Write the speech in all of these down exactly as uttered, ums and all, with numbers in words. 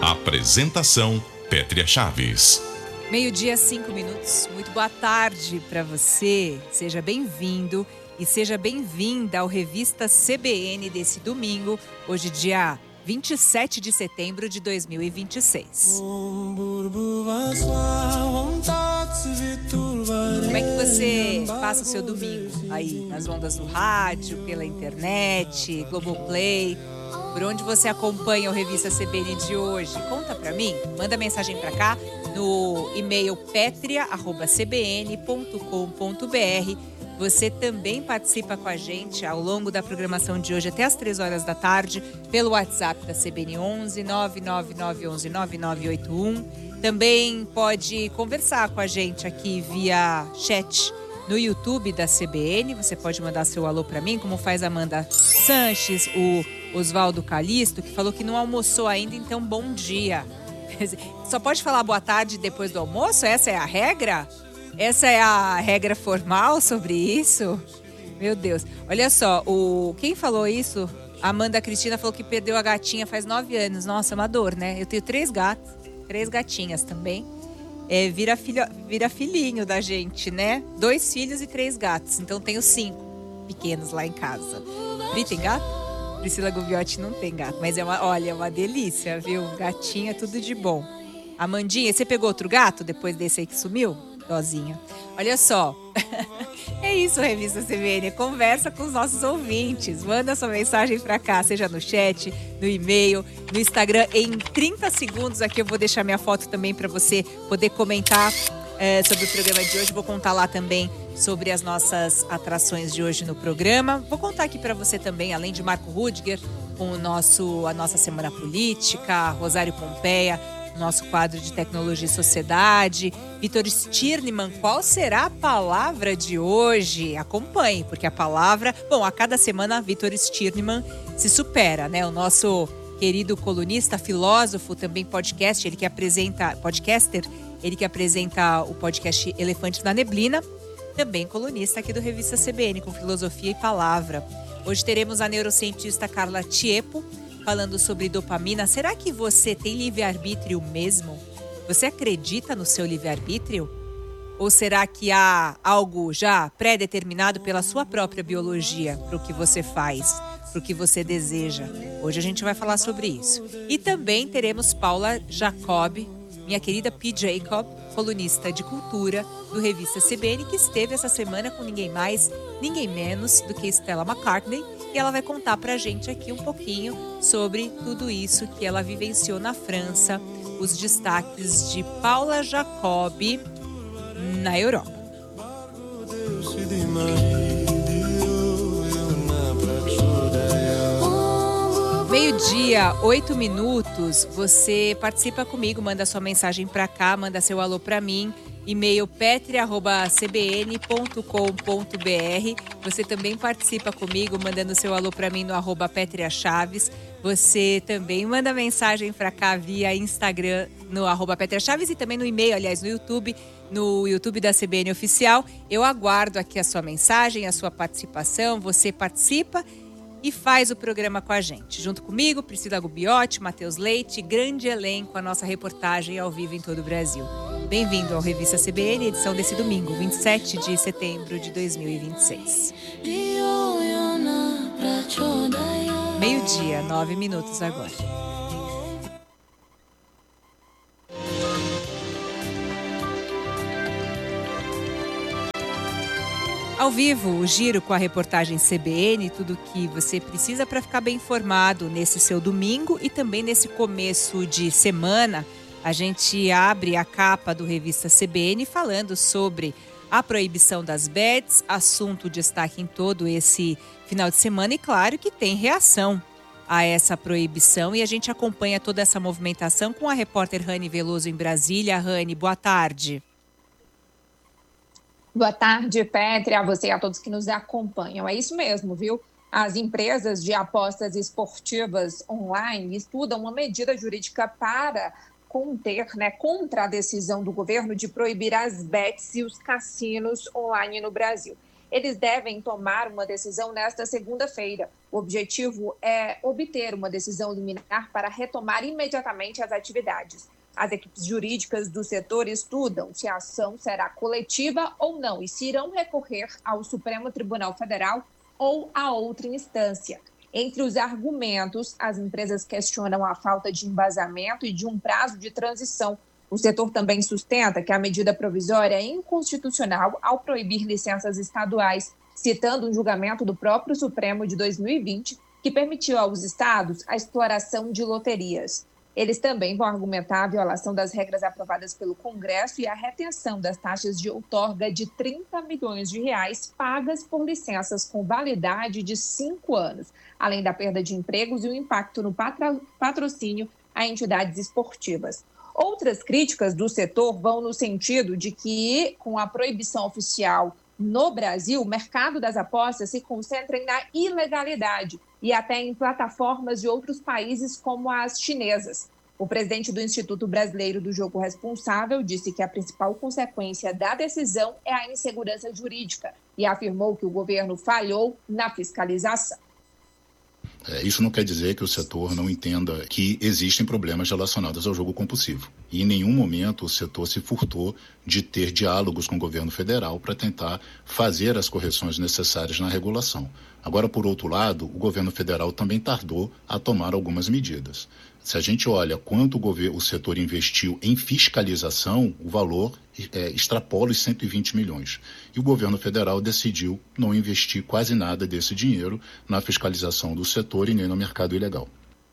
Apresentação Pétria Chaves. Meio-dia, cinco minutos. Muito boa tarde para você. Seja bem-vindo e seja bem-vinda ao Revista C B N desse domingo, hoje dia vinte e sete de setembro de dois mil e vinte e seis. Como é que você passa o seu domingo aí, nas ondas do rádio, pela internet, Globoplay? Por onde você acompanha o Revista C B N de hoje? Conta pra mim, manda mensagem pra cá no e-mail petria arroba c b n ponto com ponto b r. Você também participa com a gente ao longo da programação de hoje até às três horas da tarde pelo WhatsApp da C B N onze nove nove nove um um nove nove oito um. Também pode conversar com a gente aqui via chat no YouTube da C B N. Você pode mandar seu alô pra mim, como faz a Amanda Sanches, o Oswaldo Calisto, que falou que não almoçou ainda, então bom dia. Só pode falar boa tarde depois do almoço? Essa é a regra? Essa é a regra formal sobre isso? Meu Deus. Olha só, o... quem falou isso? A Amanda Cristina falou que perdeu a gatinha faz nove anos. Nossa, é uma dor, né? Eu tenho três gatos, três gatinhas também. É, vira, filho... vira filhinho da gente, né? Dois filhos e três gatos. Então tenho cinco pequenos lá em casa. Pri, tem gato? Priscila Gubiotti não tem gato, mas é uma, olha, é uma delícia, viu? Gatinho é tudo de bom. Amandinha, você pegou outro gato depois desse aí que sumiu? Dozinha. Olha só, é isso, Revista C B N, conversa com os nossos ouvintes, manda sua mensagem pra cá, seja no chat, no e-mail, no Instagram. Em trinta segundos aqui eu vou deixar minha foto também pra você poder comentar é, sobre o programa de hoje. Vou contar lá também sobre as nossas atrações de hoje no programa. Vou contar aqui para você também, além de Marco Rudiger, com o nosso, a nossa Semana Política, Rosário Pompeia, nosso quadro de Tecnologia e Sociedade, Vitor Stirnemann, qual será a palavra de hoje? Acompanhe, porque a palavra... Bom, a cada semana, Vitor Stirnemann se supera, né? O nosso querido colunista, filósofo, também podcast, ele que apresenta... Podcaster, ele que apresenta o podcast Elefantes na Neblina, também colunista aqui do Revista C B N, com filosofia e palavra. Hoje teremos a neurocientista Carla Tiepo, falando sobre dopamina. Será que você tem livre-arbítrio mesmo? Você acredita no seu livre-arbítrio? Ou será que há algo já pré-determinado pela sua própria biologia para o que você faz, para o que você deseja? Hoje a gente vai falar sobre isso. E também teremos Paula Jacob, minha querida P. Jacob, colunista de cultura do Revista C B N, que esteve essa semana com ninguém mais, ninguém menos do que Stella McCartney, e ela vai contar pra gente aqui um pouquinho sobre tudo isso que ela vivenciou na França, os destaques de Paula Jacob na Europa. Meio-dia, oito minutos, você participa comigo, manda sua mensagem pra cá, manda seu alô pra mim, e-mail petria arroba c b n ponto com ponto b r. Você também participa comigo, mandando seu alô pra mim no arroba Pétria Chaves. Você também manda mensagem pra cá via Instagram no arroba Pétria Chaves e também no e-mail, aliás, no YouTube, no YouTube da C B N Oficial. Eu aguardo aqui a sua mensagem, a sua participação, você participa e faz o programa com a gente. Junto comigo, Priscila Gubiotti, Matheus Leite, grande elenco, a nossa reportagem ao vivo em todo o Brasil. Bem-vindo ao Revista C B N, edição desse domingo, vinte e sete de setembro de dois mil e vinte e seis. Meio-dia, nove minutos agora. Ao vivo, o giro com a reportagem C B N, tudo que você precisa para ficar bem informado nesse seu domingo e também nesse começo de semana. A gente abre a capa do Revista C B N falando sobre a proibição das bets, assunto destaque em todo esse final de semana e claro que tem reação a essa proibição e a gente acompanha toda essa movimentação com a repórter Rani Veloso em Brasília. Rani, boa tarde. Boa tarde, Pétria, a você e a todos que nos acompanham. É isso mesmo, viu? As empresas de apostas esportivas online estudam uma medida jurídica para conter, né, contra a decisão do governo de proibir as bets e os cassinos online no Brasil. eles devem tomar uma decisão nesta segunda-feira. O objetivo é obter uma decisão liminar para retomar imediatamente as atividades. As equipes jurídicas do setor estudam se a ação será coletiva ou não e se irão recorrer ao Supremo Tribunal Federal ou a outra instância. Entre os argumentos, as empresas questionam a falta de embasamento e de um prazo de transição. O setor também sustenta que a medida provisória é inconstitucional ao proibir licenças estaduais, citando um julgamento do próprio Supremo de dois mil e vinte que permitiu aos estados a exploração de loterias. Eles também vão argumentar a violação das regras aprovadas pelo Congresso e a retenção das taxas de outorga de trinta milhões de reais pagas por licenças com validade de cinco anos, além da perda de empregos e o impacto no patrocínio a entidades esportivas. Outras críticas do setor vão no sentido de que, com a proibição oficial no Brasil, o mercado das apostas se concentra na ilegalidade e até em plataformas de outros países como as chinesas. O presidente do Instituto Brasileiro do Jogo Responsável disse que a principal consequência da decisão é a insegurança jurídica e afirmou que o governo falhou na fiscalização. É, isso não quer dizer que o setor não entenda que existem problemas relacionados ao jogo compulsivo. E em nenhum momento o setor se furtou de ter diálogos com o governo federal para tentar fazer as correções necessárias na regulação. Agora, por outro lado, o governo federal também tardou a tomar algumas medidas. Se a gente olha quanto o, governo, o setor investiu em fiscalização, o valor é, extrapola os cento e vinte milhões. E o governo federal decidiu não investir quase nada desse dinheiro na fiscalização do setor e nem no mercado ilegal.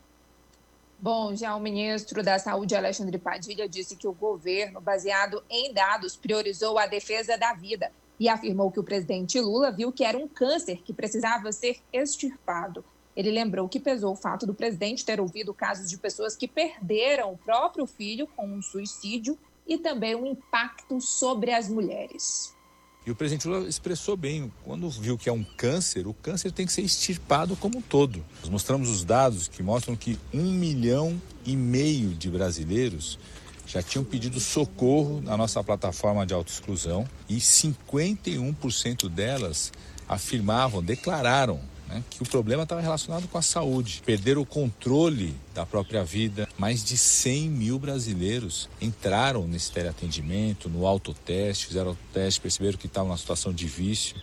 Bom, já o ministro da Saúde, Alexandre Padilha, disse que o governo, baseado em dados, priorizou a defesa da vida e afirmou que o presidente Lula viu que era um câncer que precisava ser extirpado. Ele lembrou que pesou o fato do presidente ter ouvido casos de pessoas que perderam o próprio filho com um suicídio e também o impacto sobre as mulheres. E o presidente Lula expressou bem, quando viu que é um câncer, o câncer tem que ser extirpado como um todo. Nós mostramos os dados que mostram que um milhão e meio de brasileiros já tinham pedido socorro na nossa plataforma de autoexclusão e cinquenta e um por cento delas afirmavam, declararam, né, que o problema estava relacionado com a saúde. Perderam o controle da própria vida. Mais de cem mil brasileiros entraram nesse teleatendimento, no autoteste, fizeram autoteste, perceberam que estavam numa situação de vício.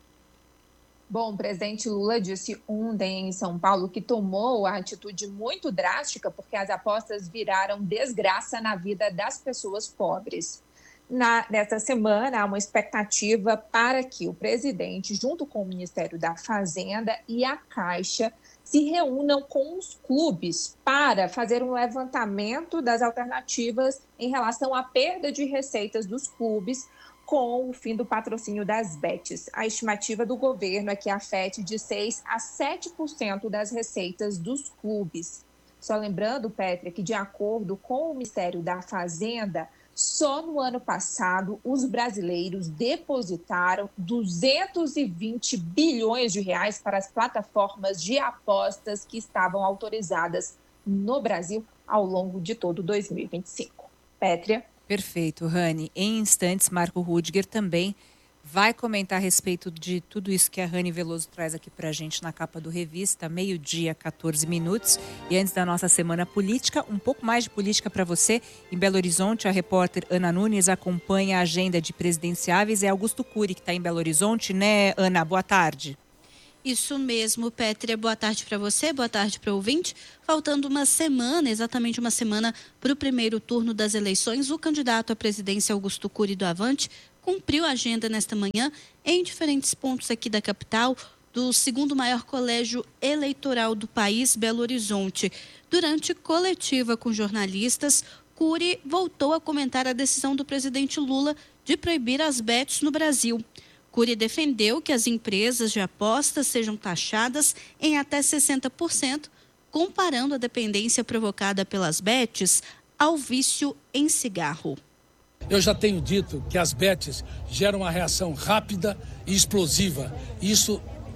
Bom, o presidente Lula disse ontem em São Paulo que tomou a atitude muito drástica porque as apostas viraram desgraça na vida das pessoas pobres. Na, nesta semana, há uma expectativa para que o presidente, junto com o Ministério da Fazenda e a Caixa, se reúnam com os clubes para fazer um levantamento das alternativas em relação à perda de receitas dos clubes com o fim do patrocínio das bets. A estimativa do governo é que afete de seis a sete por cento das receitas dos clubes. Só lembrando, Pétria, que de acordo com o Ministério da Fazenda, só no ano passado, os brasileiros depositaram duzentos e vinte bilhões de reais para as plataformas de apostas que estavam autorizadas no Brasil ao longo de todo dois mil e vinte e cinco. Pétria? Perfeito, Rani. Em instantes, Marco Rudiger também vai comentar a respeito de tudo isso que a Rani Veloso traz aqui para a gente na capa do Revista, meio-dia, quatorze minutos. E antes da nossa semana política, um pouco mais de política para você. Em Belo Horizonte, a repórter Ana Nunes acompanha a agenda de presidenciáveis. É Augusto Cury que está em Belo Horizonte, né, Ana? Boa tarde. Isso mesmo, Pétria. Boa tarde para você, boa tarde para o ouvinte. Faltando uma semana, exatamente uma semana, para o primeiro turno das eleições, o candidato à presidência Augusto Cury do Avante cumpriu a agenda nesta manhã em diferentes pontos aqui da capital, do segundo maior colégio eleitoral do país, Belo Horizonte. Durante coletiva com jornalistas, Cury voltou a comentar a decisão do presidente Lula de proibir as bets no Brasil. Cury defendeu que as empresas de apostas sejam taxadas em até sessenta por cento, comparando a dependência provocada pelas bets ao vício em cigarro. Eu já tenho dito que as bets geram uma reação rápida e explosiva. Isso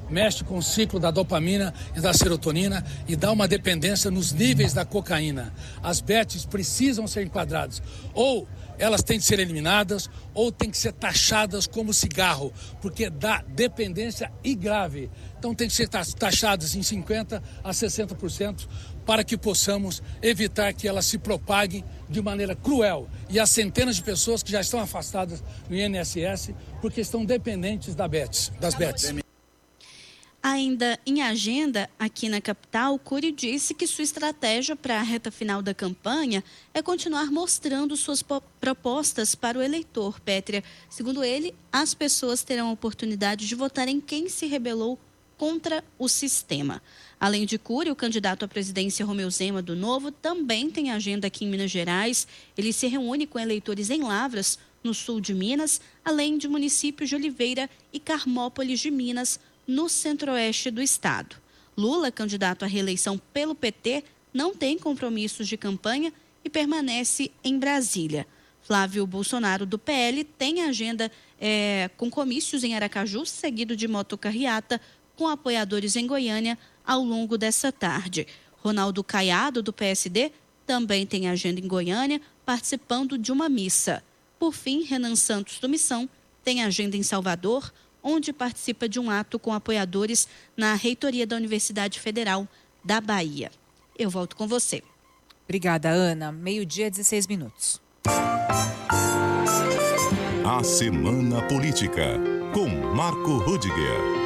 mexe com o ciclo da dopamina e da serotonina e dá uma dependência nos níveis da cocaína. As bets precisam ser enquadradas. Ou elas têm que ser eliminadas ou têm que ser taxadas como cigarro, porque dá dependência e grave. Então tem que ser taxadas em cinquenta por cento a sessenta por cento para que possamos evitar que elas se propaguem de maneira cruel. E há centenas de pessoas que já estão afastadas do I N S S porque estão dependentes da bets, das bets. Ainda em agenda, aqui na capital, Cury disse que sua estratégia para a reta final da campanha é continuar mostrando suas propostas para o eleitor, Pétria. Segundo ele, as pessoas terão a oportunidade de votar em quem se rebelou contra o sistema. Além de Cury, o candidato à presidência Romeu Zema do Novo também tem agenda aqui em Minas Gerais. Ele se reúne com eleitores em Lavras, no sul de Minas, além de municípios de Oliveira e Carmópolis de Minas, no centro-oeste do estado. Lula, candidato à reeleição pelo P T, não tem compromissos de campanha e permanece em Brasília. Flávio Bolsonaro, do P L, tem agenda é, com comícios em Aracaju, seguido de motocarreata, com apoiadores em Goiânia ao longo dessa tarde. Ronaldo Caiado, do P S D, também tem agenda em Goiânia, participando de uma missa. Por fim, Renan Santos, do Missão, tem agenda em Salvador, onde participa de um ato com apoiadores na reitoria da Universidade Federal da Bahia. Eu volto com você. Obrigada, Ana. Meio-dia, dezesseis minutos. A Semana Política, com Marco Rudiger.